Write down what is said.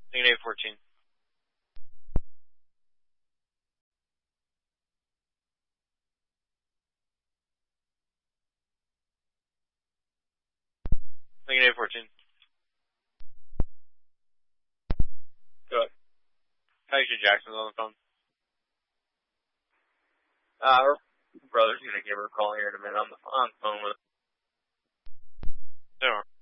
Negative 14. Negative 14. Go ahead. Actually, Jackson's on the phone. Our brother's gonna give her a call here in a minute. I'm on the phone with her. No.